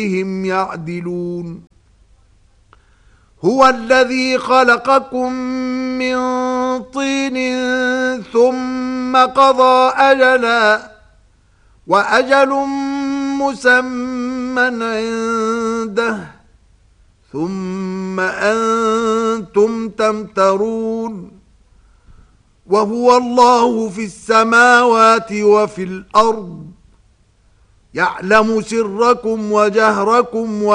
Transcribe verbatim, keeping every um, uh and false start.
هم يعدلون هو الذي خلقكم من طين ثم قضى أجلا وأجل مسمى عنده ثم أنتم تمترون وهو الله في السماوات وفي الأرض يعلم سركم وجهركم